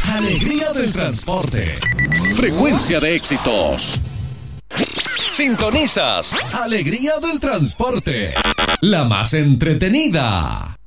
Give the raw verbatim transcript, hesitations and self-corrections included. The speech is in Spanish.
Alegría del transporte. Frecuencia de éxitos. Sintonizas Alegría del transporte. La más entretenida.